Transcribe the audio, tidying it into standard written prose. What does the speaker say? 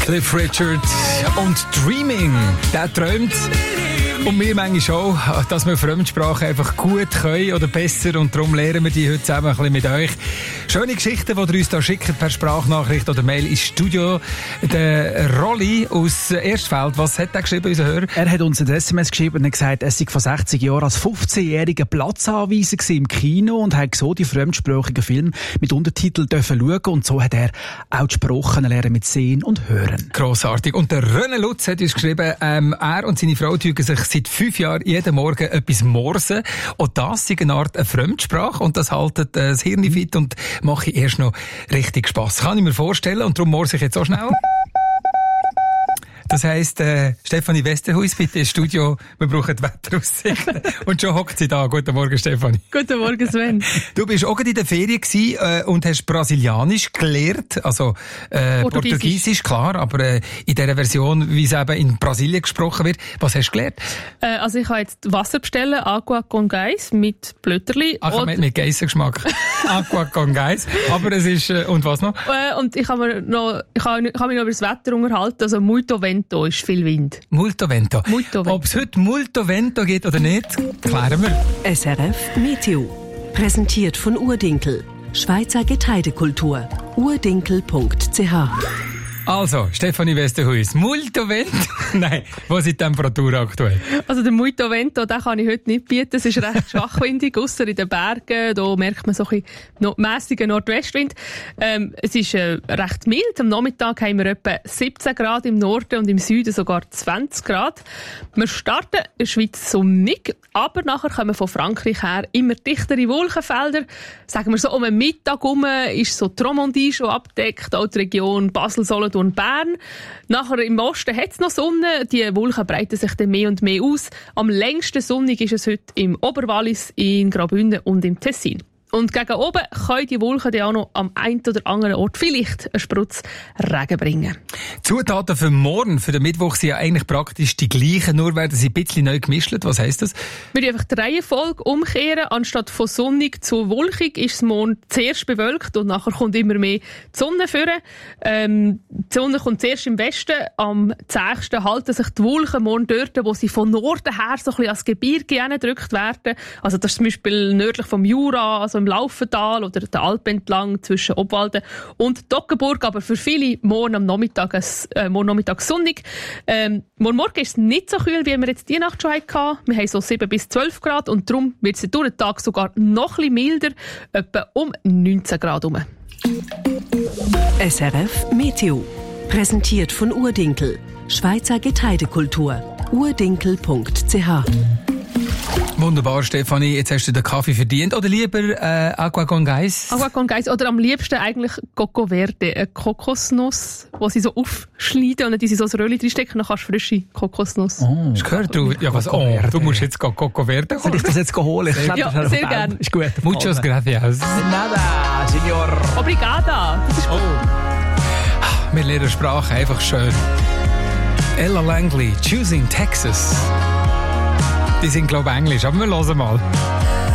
Cliff Richard und Dreaming, der träumt. Und wir manchmal auch, dass wir Fremdsprachen einfach gut können oder besser, und darum lernen wir die heute zusammen ein bisschen mit euch. Schöne Geschichten, die ihr uns da schickt per Sprachnachricht oder Mail ins Studio. Der Rolli aus Erstfeld, was hat er geschrieben, unser Hörer? Er hat uns ein SMS geschrieben und hat gesagt, er sei vor 60 Jahren als 15-jähriger Platzanweiser im Kino und hat so die fremdsprachigen Filme mit Untertiteln schauen, und so hat er auch die Sprachen lernen mit Sehen und Hören. Grossartig. Und der René Lutz hat uns geschrieben, er und seine Frau tun sich seit 5 Jahren jeden Morgen etwas morsen. Und das ist eine Art Fremdsprache, und das haltet das Hirn fit und mache ich erst noch richtig Spass. Kann ich mir vorstellen, und darum morse ich jetzt auch schnell. Das heisst, Stefanie Westerhuis, bitte ins Studio. Wir brauchen die Wetteraussichten. Und schon hockt sie da. Guten Morgen, Stefanie. Guten Morgen, Sven. Du bist auch in der Ferien gewesen, und hast Brasilianisch gelernt. Also, Portugiesisch, klar. Aber, in dieser Version, wie es eben in Brasilien gesprochen wird. Was hast du gelernt? Also, ich habe jetzt Wasser bestellen, Agua con Gás, mit Blöterli. Ach, mit Geissengeschmack. Agua con Gás. Aber es ist, und was noch? Und ich habe mich noch über das Wetter unterhalten. Also, muito vento ist viel Wind. Multo vento. Ob es heute Multo vento geht oder nicht, klären wir. SRF Meteo. Präsentiert von Urdinkel. Schweizer Getreidekultur. urdinkel.ch. Also, Stefanie Westerhuis, Multo vento. Nein, was ist die Temperatur aktuell? Also der Muito vento, den kann ich heute nicht bieten. Es ist recht schwachwindig, ausser in den Bergen. Da merkt man so ein bisschen mässigen Nordwestwind. Es ist recht mild. Am Nachmittag haben wir etwa 17 Grad im Norden und im Süden sogar 20 Grad. Wir starten in der Schweiz sonnig, aber nachher kommen von Frankreich her immer dichtere Wolkenfelder. Sagen wir so, um den Mittag herum ist so die Romandie schon abgedeckt, auch die Region Basel, Solothurn und Bern. Nachher im Osten hat es noch Sonne. Die Wolken breiten sich dann mehr und mehr aus. Am längsten sonnig ist es heute im Oberwallis, in Graubünden und im Tessin. Und gegen oben können die Wolken dann auch noch am einen oder anderen Ort vielleicht einen Sprutz Regen bringen. Zutaten für morgen, für den Mittwoch, sind ja eigentlich praktisch die gleichen, nur werden sie ein bisschen neu gemischt. Was heisst das? Wir werden einfach die Reihenfolge umkehren. Anstatt von sonnig zu wolkig ist es morgen zuerst bewölkt und nachher kommt immer mehr die Sonne führen. Die Sonne kommt zuerst im Westen. Am 10. halten sich die Wolken morgen dort, wo sie von Norden her so ein bisschen als Gebirge gedrückt werden. Also das ist zum Beispiel nördlich vom Jura, also im Laufental oder der Alpen entlang zwischen Obwalden und Toggenburg, aber für viele morgen Nachmittag sonnig. Morgen ist es nicht so kühl, wie wir jetzt die Nacht schon hatten. Wir haben so 7 bis 12 Grad und darum wird es durch den Tag sogar noch ein bisschen milder, etwa um 19 Grad herum. SRF Meteo. Präsentiert von Urdinkel. Schweizer Getreidekultur. urdinkel.ch. Wunderbar, Stefanie. Jetzt hast du den Kaffee verdient. Oder lieber Agua con Gás? Agua con Gás. Oder am liebsten eigentlich Coco Verde. Eine Kokosnuss, die sie so aufschneiden und dann die sie so ein Röllchen reinstecken. Dann kannst du frische Kokosnuss. Oh. Hast du gehört? Du musst jetzt Coco Verde holen. Soll ich das jetzt holen? Ja, sehr gerne. Ist gut. Muchas gracias. Nada, Signor. Obrigada. Das ist gut. Wir lernen Sprache einfach schön. Ella Langley, Choosing Texas. Die sind, glaube ich, Englisch, aber wir hören mal.